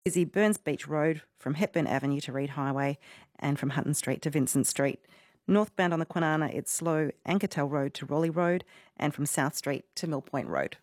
Busy Burns Beach Road from Hepburn Avenue to Reed Highway and from Hutton Street to Vincent Street. Northbound on the Kwinana, it's slow Ankertel Road to Raleigh Road and from South Street to Mill Point Road.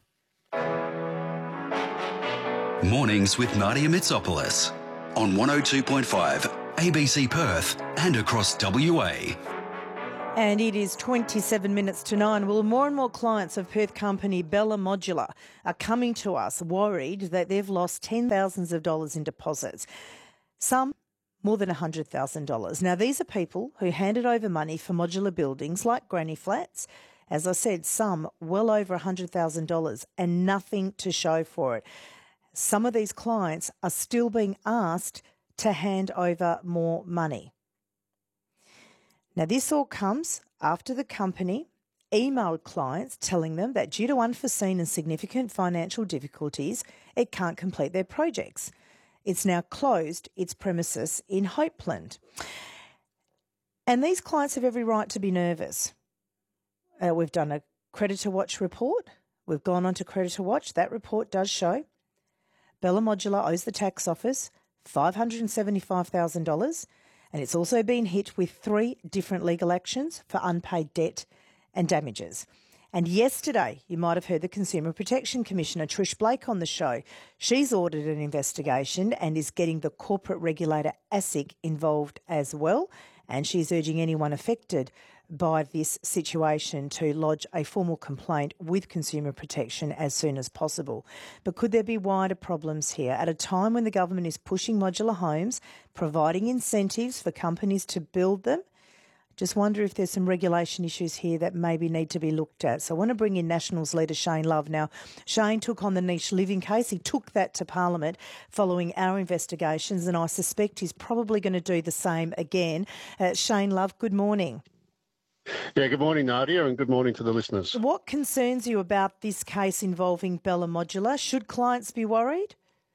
Mornings with Nadia Mitsopoulos on 102.5 ABC Perth and across WA. And it is 27 minutes to 9. Well, more and more clients of Perth company Bella Modular are coming to us worried that they've lost thousands of dollars in deposits. Some more than $100,000. Now, these are people who handed over money for modular buildings like granny flats. As I said, some well over $100,000 and nothing to show for it. Some of these clients are still being asked to hand over more money. Now, this all comes after the company emailed clients telling them that due to unforeseen and significant financial difficulties, it can't complete their projects. It's now closed its premises in Hopeland. And these clients have every right to be nervous. We've done a Creditor Watch report. We've gone on to Creditor Watch. That report does show Bella Modular owes the tax office $575,000. And it's also been hit with 3 different legal actions for unpaid debt and damages. And yesterday, you might have heard the Consumer Protection Commissioner, Trish Blake, on the show. She's ordered an investigation and is getting the corporate regulator, ASIC, involved as well. And she's urging anyone affected by this situation to lodge a formal complaint with Consumer Protection as soon as possible. But could there be wider problems here at a time when the government is pushing modular homes, providing incentives for companies to build them? Just wonder if there's some regulation issues here that maybe need to be looked at. So I want to bring in Nationals leader Shane Love. Now, Shane took on the niche living case. He took that to Parliament following our investigations, and I suspect he's probably going to do the same again. Shane Love, good morning. Yeah, good morning, Nadia, and good morning to the listeners. What concerns you about this case involving Bella Modular? Should clients be worried?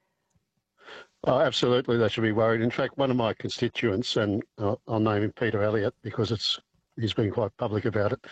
Oh, absolutely, they should be worried. In fact, one of my constituents, and I'll name him Peter Elliott because he's been quite public about it,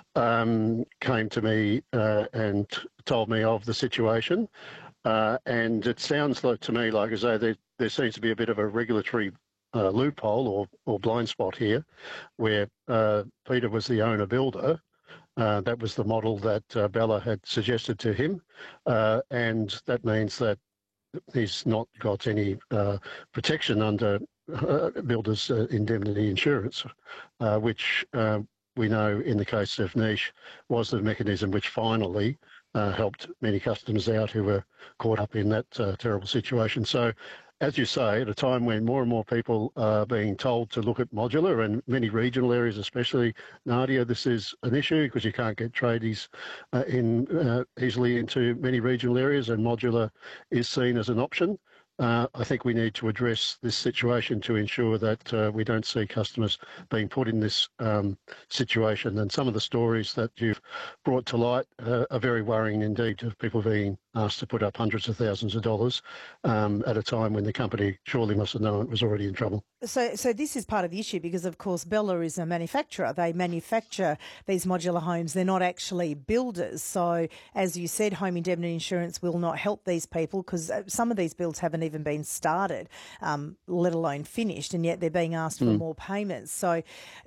came to me and told me of the situation. And it sounds like to me like as though there seems to be a bit of a regulatory loophole or blind spot here where Peter was the owner builder. That was the model that Bella had suggested to him. And that means that he's not got any protection under builders' indemnity insurance, which we know in the case of Niche was the mechanism which finally helped many customers out who were caught up in that terrible situation. So, as you say, at a time when more and more people are being told to look at modular, and many regional areas especially, Nadia, this is an issue because you can't get tradies easily into many regional areas, and modular is seen as an option. I think we need to address this situation to ensure that we don't see customers being put in this situation. And some of the stories that you've brought to light are very worrying indeed, of people being asked to put up hundreds of thousands of dollars at a time when the company surely must have known it was already in trouble. So this is part of the issue because, of course, Bella is a manufacturer. They manufacture these modular homes. They're not actually builders. So, as you said, home indemnity insurance will not help these people because some of these builds haven't even been started, let alone finished, and yet they're being asked for more payments. So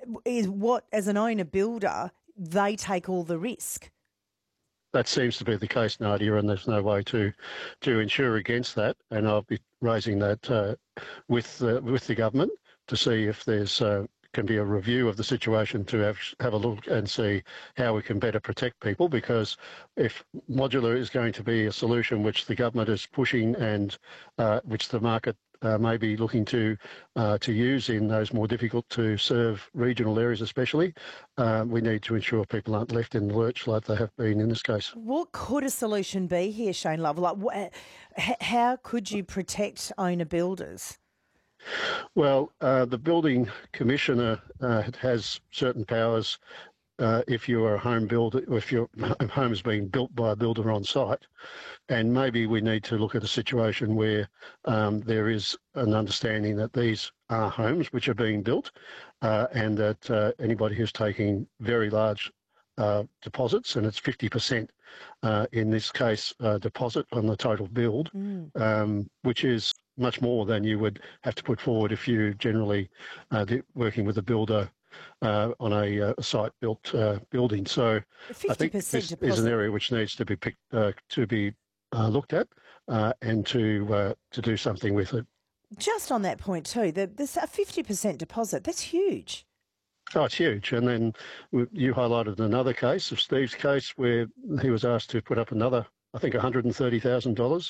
as an owner builder, they take all the risk. That seems to be the case, Nadia, and there's no way to insure against that. And I'll be raising that with the government to see if there's can be a review of the situation to have a look and see how we can better protect people. Because if modular is going to be a solution which the government is pushing and which the market may be looking to use in those more difficult to serve regional areas especially, we need to ensure people aren't left in the lurch like they have been in this case. What could a solution be here, Shane Love? Like, how could you protect owner builders? Well, the building commissioner has certain powers if you are a home builder, if your home is being built by a builder on site. And maybe we need to look at a situation where there is an understanding that these are homes which are being built and that anybody who's taking very large deposits, and it's 50% in this case deposit on the total build, which is much more than you would have to put forward if you generally working with a builder on a site-built building. So I think this is an area which needs to be looked at and to do something with it. Just on that point too, there's a 50% deposit. That's huge. Oh, it's huge. And then you highlighted another case of Steve's case where he was asked to put up another, I think, $130,000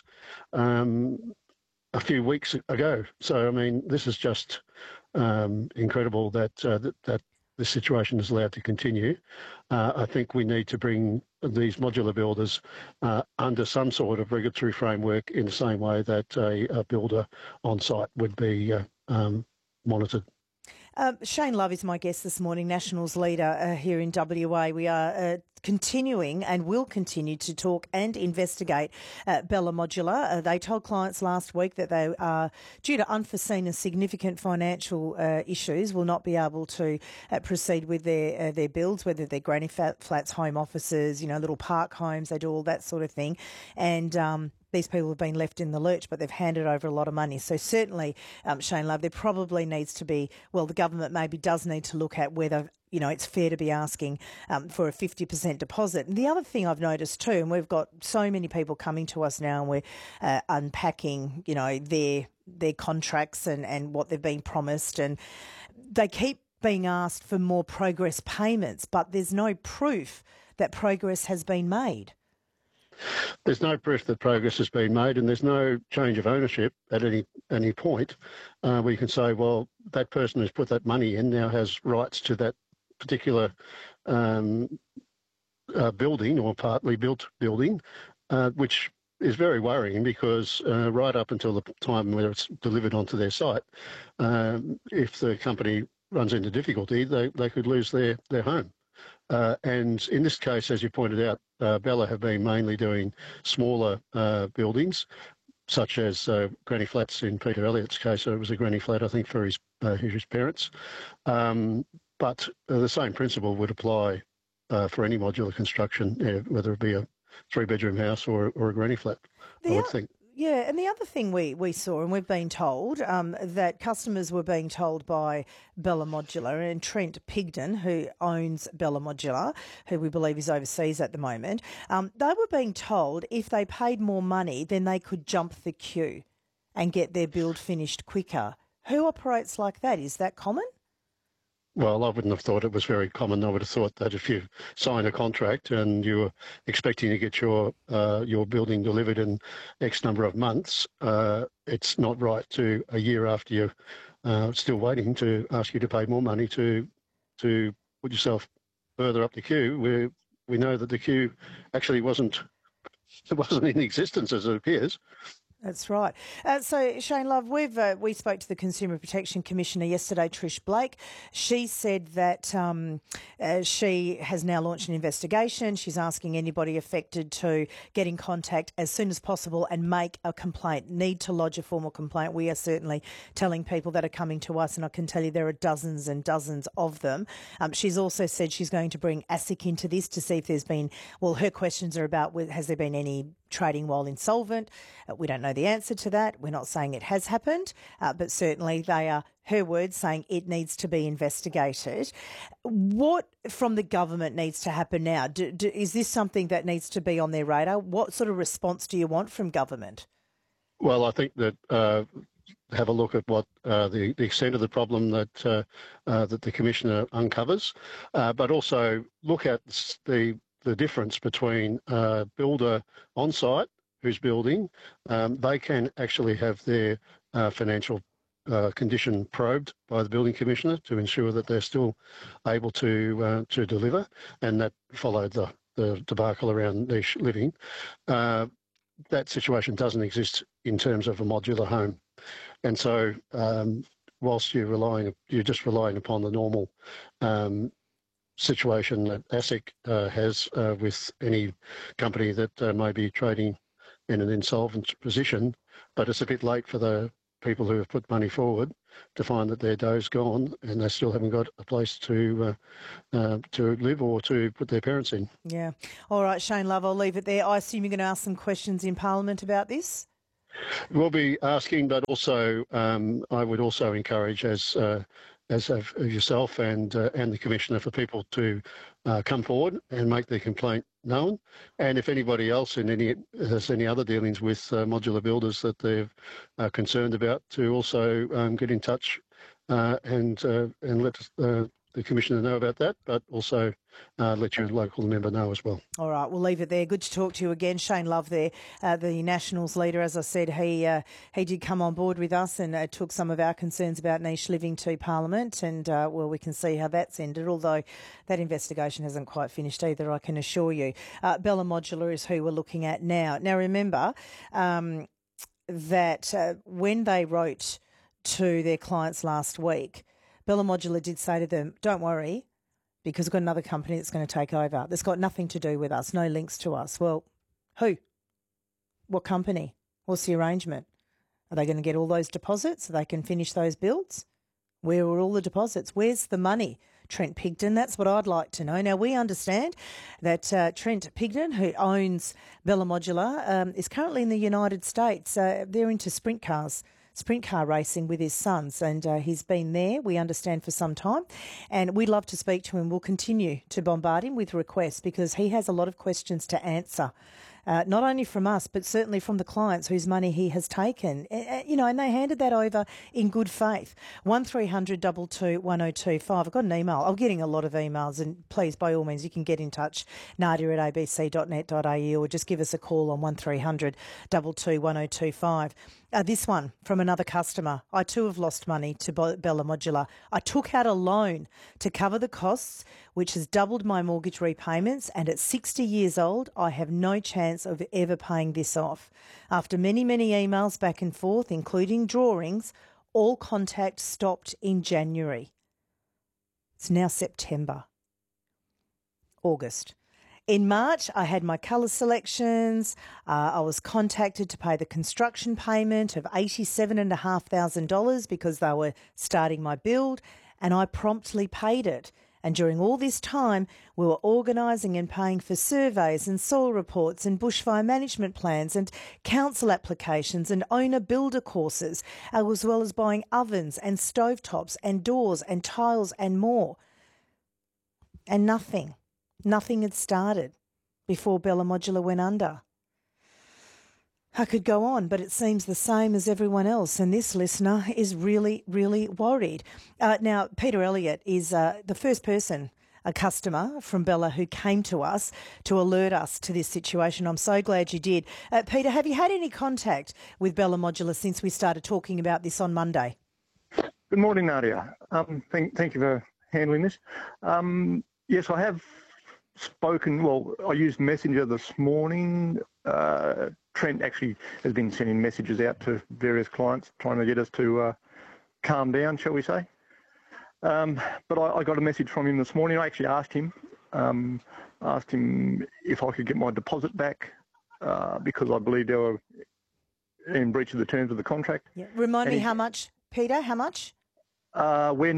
a few weeks ago. So, I mean, this is just incredible that this situation is allowed to continue. I think we need to bring these modular builders under some sort of regulatory framework in the same way that a builder on site would be monitored. Shane Love is my guest this morning, Nationals leader here in WA. We are continuing and will continue to talk and investigate Bella Modular. They told clients last week that they are, due to unforeseen and significant financial issues, will not be able to proceed with their builds, whether they're granny flats, home offices, little park homes. They do all that sort of thing. And these people have been left in the lurch, but they've handed over a lot of money. So certainly, Shane Love, there probably needs to be, the government maybe does need to look at whether, it's fair to be asking for a 50% deposit. And the other thing I've noticed too, and we've got so many people coming to us now and we're unpacking, their contracts and what they've been promised, and they keep being asked for more progress payments, but there's no proof that progress has been made. There's no proof that progress has been made, and there's no change of ownership at any point where you can say, well, that person who's put that money in now has rights to that particular building or partly built building, which is very worrying because right up until the time where it's delivered onto their site, if the company runs into difficulty, they could lose their home. And in this case, as you pointed out, Bella have been mainly doing smaller buildings, such as granny flats in Peter Elliott's case. So it was a granny flat, I think, for his parents. But the same principle would apply for any modular construction, whether it be a three-bedroom house or a granny flat, I would think. Yeah, and the other thing we saw, and we've been told, that customers were being told by Bella Modular and Trent Pigden, who owns Bella Modular, who we believe is overseas at the moment, they were being told if they paid more money, then they could jump the queue and get their build finished quicker. Who operates like that? Is that common? Well, I wouldn't have thought it was very common. I would have thought that if you sign a contract and you were expecting to get your building delivered in X number of months, it's not right to, a year after you're still waiting, to ask you to pay more money to put yourself further up the queue, where we know that the queue actually wasn't in existence, as it appears. That's right. So, Shane Love, we spoke to the Consumer Protection Commissioner yesterday, Trish Blake. She said that she has now launched an investigation. She's asking anybody affected to get in contact as soon as possible and make a complaint, need to lodge a formal complaint. We are certainly telling people that are coming to us, and I can tell you there are dozens and dozens of them. She's also said she's going to bring ASIC into this to see if there's been, her questions are about, has there been any trading while insolvent? We don't know the answer to that. We're not saying it has happened, but certainly they are her words saying it needs to be investigated. What from the government needs to happen now? Is this something that needs to be on their radar? What sort of response do you want from government? Well, I think that have a look at what the extent of the problem that the Commissioner uncovers, but also look at the difference between a builder on site who's building. They can actually have their financial condition probed by the Building Commissioner to ensure that they're still able to deliver, and that followed the debacle around niche living. That situation doesn't exist in terms of a modular home, and so whilst you're just relying upon the normal situation that ASIC has with any company that may be trading in an insolvent position, but it's a bit late for the people who have put money forward to find that their dough's gone and they still haven't got a place to live or to put their parents in. Yeah. All right, Shane Love, I'll leave it there. I assume you're going to ask some questions in Parliament about this? We'll be asking, but also I would also encourage, as have yourself and the Commissioner, for people to come forward and make their complaint known. And if anybody else has any other dealings with modular builders that they're concerned about, to also get in touch and let the Commissioner know about that, but also let your local member know as well. All right, we'll leave it there. Good to talk to you again. Shane Love there, the Nationals leader. As I said, he did come on board with us and took some of our concerns about niche living to Parliament, and, well, we can see how that's ended, although that investigation hasn't quite finished either, I can assure you. Bella Modular is who we're looking at now. Now, remember that when they wrote to their clients last week, Bella Modular did say to them, don't worry, because we've got another company that's going to take over. That's got nothing to do with us, no links to us. Well, who? What company? What's the arrangement? Are they going to get all those deposits so they can finish those builds? Where are all the deposits? Where's the money? Trent Pigden, that's what I'd like to know. Now, we understand that Trent Pigden, who owns Bella Modular, is currently in the United States. They're into sprint car racing with his sons, and he's been there, we understand, for some time, and we'd love to speak to him. We'll continue to bombard him with requests because he has a lot of questions to answer, not only from us but certainly from the clients whose money he has taken, and they handed that over in good faith. 1300 22 1025. I've got an email. I'm getting a lot of emails, and please, by all means, you can get in touch, nadia@abc.net.au, or just give us a call on 1300 22 1025. This one from another customer. I too have lost money to Bella Modular. I took out a loan to cover the costs, which has doubled my mortgage repayments, and at 60 years old, I have no chance of ever paying this off. After many, many emails back and forth, including drawings, all contact stopped in January. It's now September. August. In March, I had my colour selections. I was contacted to pay the construction payment of $87,500 because they were starting my build, and I promptly paid it. And during all this time, we were organising and paying for surveys and soil reports and bushfire management plans and council applications and owner-builder courses, as well as buying ovens and stovetops and doors and tiles and more. And nothing had started before Bella Modular went under. I could go on, but it seems the same as everyone else, and this listener is really, really worried. Now, Peter Elliott is the first person, a customer from Bella, who came to us to alert us to this situation. I'm so glad you did. Peter, have you had any contact with Bella Modular since we started talking about this on Monday? Good morning, Nadia. Thank you for handling this. Yes, I have spoken. Well, I used Messenger this morning. Trent actually has been sending messages out to various clients trying to get us to calm down, shall we say. But I got a message from him this morning. I actually asked him if I could get my deposit back because I believe they were in breach of the terms of the contract. Yeah. Remind me how much, Peter, how much? We're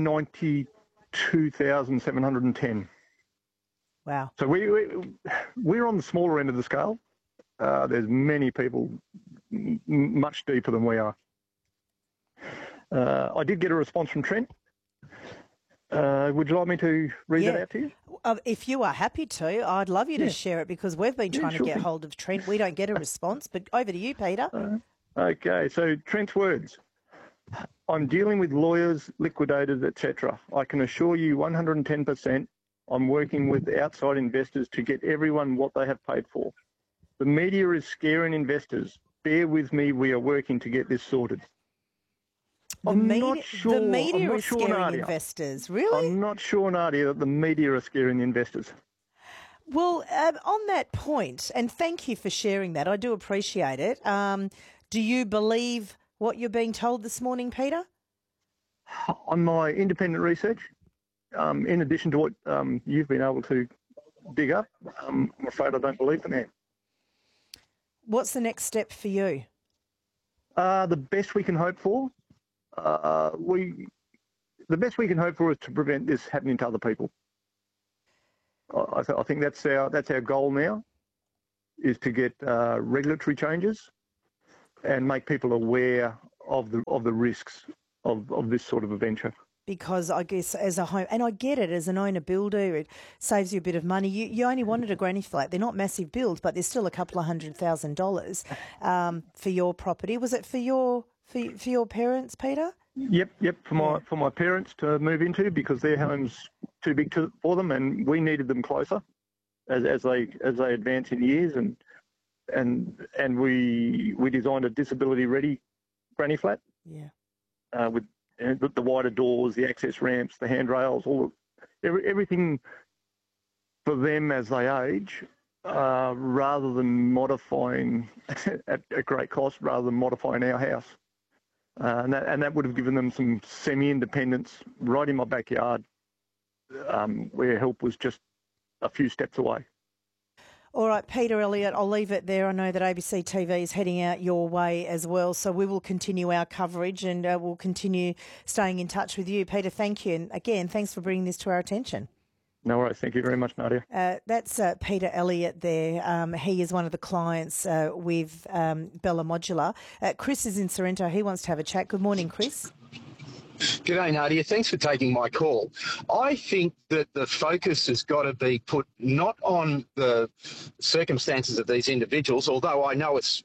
92,710. Wow. So we're on the smaller end of the scale. There's many people much deeper than we are. I did get a response from Trent. Would you like me to read that out to you? If you are happy to, I'd love you to share it because we've been trying to get hold of Trent. We don't get a response, but over to you, Peter. Okay, so Trent's words. I'm dealing with lawyers, liquidators, etc. I can assure you 110% I'm working with outside investors to get everyone what they have paid for. The media is scaring investors. Bear with me, we are working to get this sorted. The media is scaring investors, really? I'm not sure, Nadia, that the media are scaring the investors. Well, on that point, and thank you for sharing that, I do appreciate it. Do you believe what you're being told this morning, Peter? On my independent research, in addition to what you've been able to dig up, I'm afraid I don't believe the man. What's the next step for you? The best we can hope for. The best we can hope for is to prevent this happening to other people. I think that's our goal now, is to get regulatory changes and make people aware of the risks of this sort of a venture. Because I guess as a home, and I get it, as an owner builder, it saves you a bit of money. You only wanted a granny flat. They're not massive builds, but there's still a couple of $100,000 for your property. Was it for your parents, Peter? Yep. For my parents to move into, because their home's too big for them, and we needed them closer as they advance in years, and we designed a disability ready granny flat. Yeah. With the wider doors, the access ramps, the handrails, everything for them as they age, rather than modifying at great cost, rather than modifying our house. And that would have given them some semi-independence right in my backyard, where help was just a few steps away. All right, Peter Elliott, I'll leave it there. I know that ABC TV is heading out your way as well, so we will continue our coverage and we'll continue staying in touch with you. Peter, thank you. And again, thanks for bringing this to our attention. No worries. Thank you very much, Nadia. That's Peter Elliott there. He is one of the clients with Bella Modular. Chris is in Sorrento. He wants to have a chat. Good morning, Chris. G'day, Nadia. Thanks for taking my call. I think that the focus has got to be put not on the circumstances of these individuals, although I know it's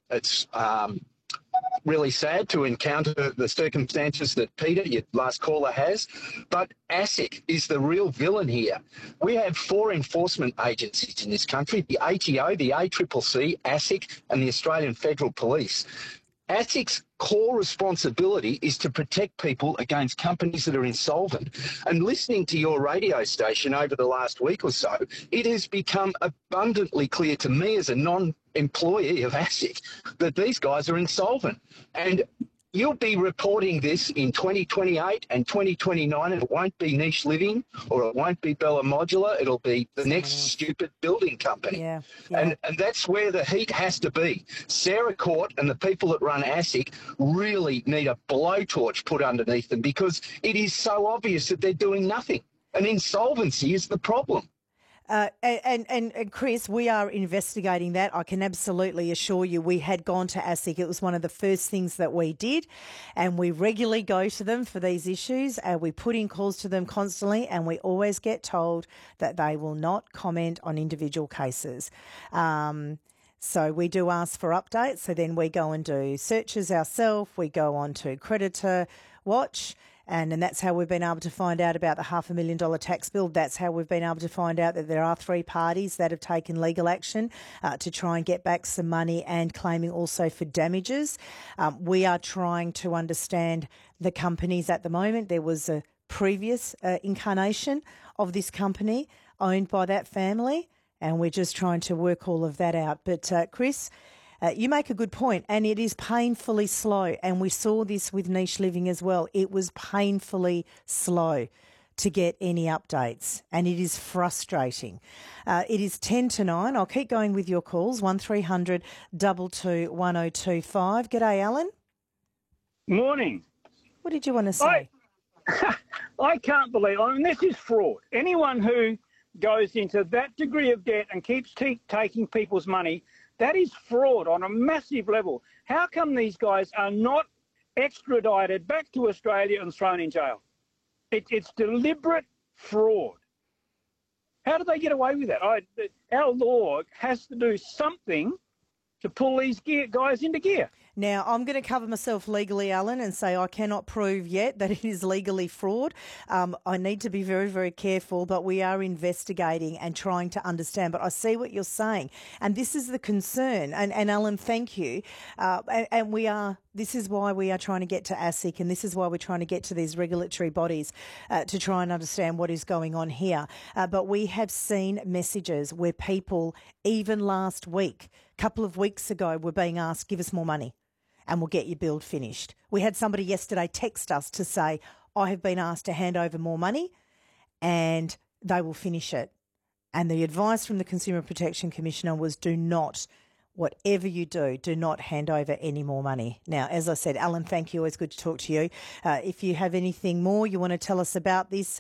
really sad to encounter the circumstances that Peter, your last caller, has, but ASIC is the real villain here. We have 4 enforcement agencies in this country, the ATO, the ACCC, ASIC and the Australian Federal Police. ASIC's core responsibility is to protect people against companies that are insolvent. And listening to your radio station over the last week or so, it has become abundantly clear to me as a non-employee of ASIC that these guys are insolvent. And you'll be reporting this in 2028 and 2029, and it won't be Niche Living or it won't be Bella Modular. It'll be the next stupid building company. Yeah. And that's where the heat has to be. Sarah Court and the people that run ASIC really need a blowtorch put underneath them, because it is so obvious that they're doing nothing. And insolvency is the problem. And Chris, we are investigating that. I can absolutely assure you we had gone to ASIC. It was one of the first things that we did, and we regularly go to them for these issues, and we put in calls to them constantly, and we always get told that they will not comment on individual cases. So we do ask for updates. So then we go and do searches ourselves. We go on to Creditor Watch. And that's how we've been able to find out about the $500,000 tax bill. That's how we've been able to find out that there are 3 parties that have taken legal action to try and get back some money, and claiming also for damages. We are trying to understand the companies at the moment. There was a previous incarnation of this company owned by that family, and we're just trying to work all of that out. But Chris, you make a good point, and it is painfully slow. And we saw this with Niche Living as well. It was painfully slow to get any updates, and it is frustrating. It is 10 to 9. I'll keep going with your calls, 1300 22 1025. G'day, Alan. Morning. What did you want to say? I can't believe, this is fraud. Anyone who goes into that degree of debt and keeps taking people's money, that is fraud on a massive level. How come these guys are not extradited back to Australia and thrown in jail? It's deliberate fraud. How do they get away with that? Our law has to do something to pull these guys into gear. Now, I'm going to cover myself legally, Alan, and say I cannot prove yet that it is legally fraud. I need to be very, very careful, but we are investigating and trying to understand. But I see what you're saying, and this is the concern. And Alan, thank you. This is why we are trying to get to ASIC, and this is why we're trying to get to these regulatory bodies to try and understand what is going on here. But we have seen messages where people, even last week, a couple of weeks ago, were being asked, give us more money and we'll get your build finished. We had somebody yesterday text us to say, I have been asked to hand over more money and they will finish it. And the advice from the Consumer Protection Commissioner was, do not, whatever you do not hand over any more money. Now, as I said, Alan, thank you. Always good to talk to you. If you have anything more you want to tell us about this,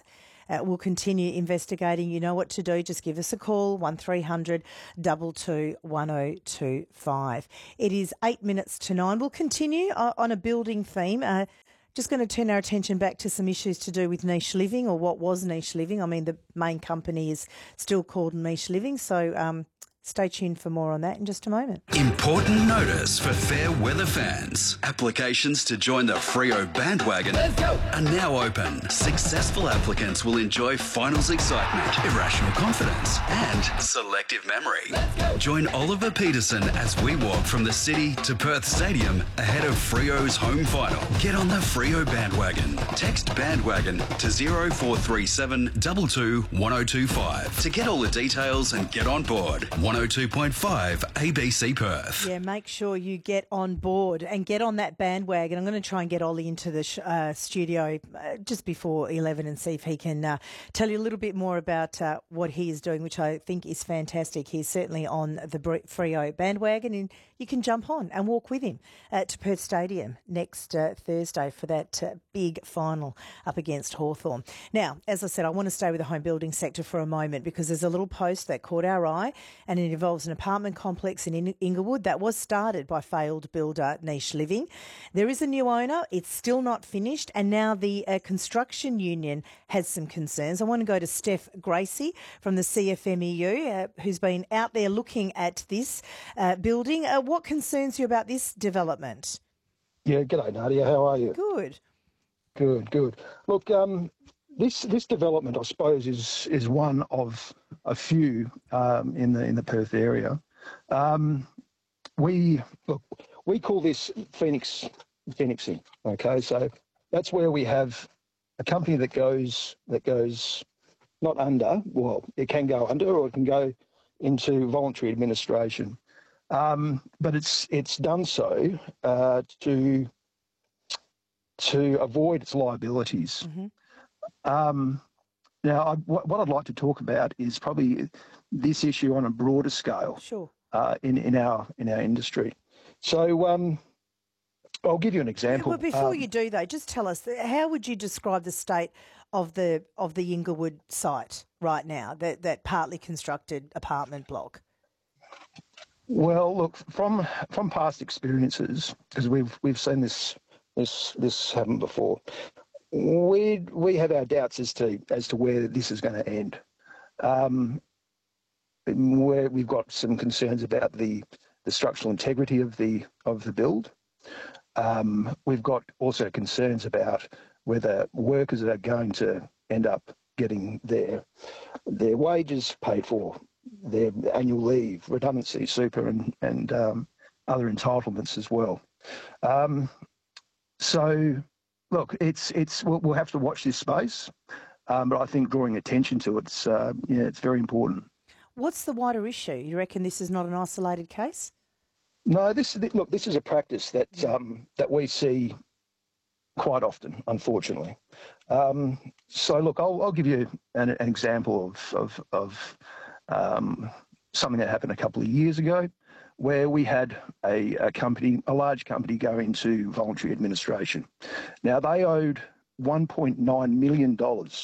we'll continue investigating. You know what to do. Just give us a call, 1300 22 1025. It is 8 minutes to 9. We'll continue on a building theme. Just going to turn our attention back to some issues to do with niche living, or what was niche living. I mean, the main company is still called Niche Living. So stay tuned for more on that in just a moment. Important notice for fair weather fans. Applications to join the Freo bandwagon are now open. Successful applicants will enjoy finals excitement, irrational confidence and selective memory. Join Oliver Peterson as we walk from the city to Perth Stadium ahead of Freo's home final. Get on the Freo bandwagon. Text bandwagon to 0437 22 1025 to get all the details and get on board. 102.5 ABC Perth. Yeah, make sure you get on board and get on that bandwagon. I'm going to try and get Ollie into the studio just before 11 and see if he can tell you a little bit more about what he is doing, which I think is fantastic. He's certainly on the Freo bandwagon, and you can jump on and walk with him to Perth Stadium next Thursday for that big final up against Hawthorn. Now, as I said, I want to stay with the home building sector for a moment because there's a little post that caught our eye, and it involves an apartment complex in Inglewood that was started by failed builder Niche Living. There is a new owner. It's still not finished, and now the construction union has some concerns. I want to go to Steph Gracie from the CFMEU, who's been out there looking at this building. What concerns you about this development? Yeah, g'day Nadia, how are you? Good. Good. Look, this development, I suppose, is one of a few in the Perth area. We call this Phoenixing. Okay, so that's where we have a company that goes not under. Well, it can go under, or it can go into voluntary administration. But it's done so to avoid its liabilities. Mm-hmm. Now, what I'd like to talk about is probably this issue on a broader scale. Sure. In our industry. So I'll give you an example. But before you do, though, just tell us, how would you describe the state of the Inglewood site right now, that partly constructed apartment block? Well, look, from past experiences, because we've seen this happen before, we have our doubts as to where this is going to end. Where we've got some concerns about the structural integrity of the build. We've got also concerns about whether workers are going to end up getting their wages paid for, their annual leave, redundancy, super, and other entitlements as well. So, look, we'll have to watch this space, but I think drawing attention to it's very important. What's the wider issue? You reckon this is not an isolated case? No, this is a practice that we see quite often, unfortunately. So look, I'll give you an example of something that happened a couple of years ago, where we had a large company go into voluntary administration. Now they owed $1.9 million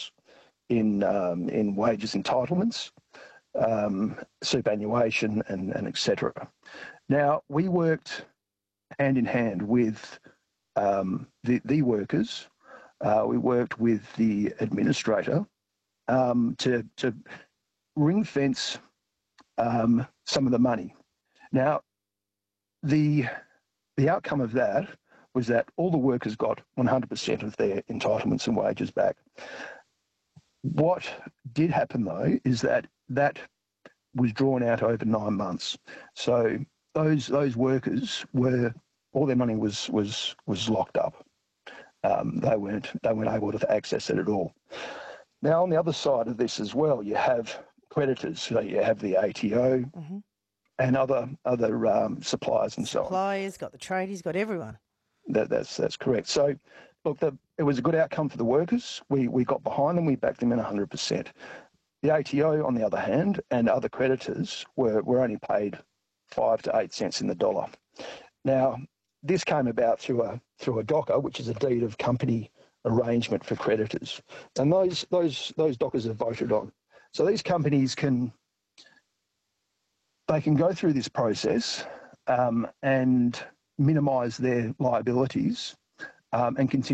in wages entitlements, superannuation and etc. Now, we worked hand in hand with the workers. We worked with the administrator to ring fence some of the money. Now, the outcome of that was that all the workers got 100% of their entitlements and wages back. What did happen, though, is that was drawn out over 9 months. So those workers all their money was locked up. They weren't able to access it at all. Now, on the other side of this as well, you have creditors. So you have the ATO Mm-hmm. and other suppliers and so on. Suppliers, got the tradies, got everyone. That's correct. So, look, it was a good outcome for the workers. We got behind them. We backed them in 100%. The ATO, on the other hand, and other creditors were only paid 5 to 8 cents in the dollar. Now, this came about through a DOCA, which is a deed of company arrangement for creditors, and those dockers are voted on. So these companies can go through this process and minimise their liabilities and continue